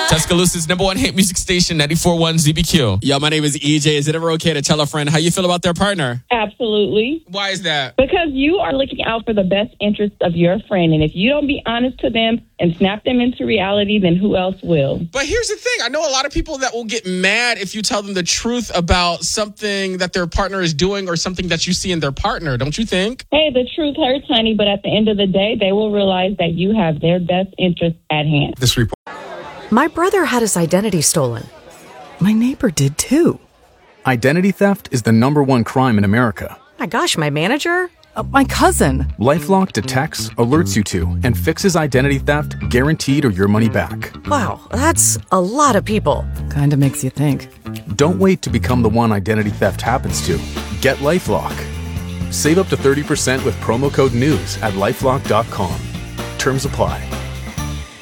Tuscaloosa's number one hit music station, 94.1 ZBQ. Yo, my name is EJ. Is it ever okay to tell a friend how you feel about their partner? Absolutely. Why is that? Because you are looking out for the best interest of your friend. And if you don't be honest to them and snap them into reality, then who else will? But here's the thing. I know a lot of people that will get mad if you tell them the truth about something that their partner is doing or something that you see in their partner, don't you think? Hey, the truth hurts, honey, but at the end of the day, they will realize that you have their best interest at hand. This report. My brother had his identity stolen. My neighbor did too. Identity theft is the #1 crime in America. My gosh, my manager? My cousin. LifeLock detects, alerts you to, and fixes identity theft guaranteed or your money back. Wow, that's a lot of people. Kinda makes you think. Don't wait to become the one identity theft happens to. Get LifeLock. Save up to 30% with promo code NEWS at LifeLock.com. Terms apply.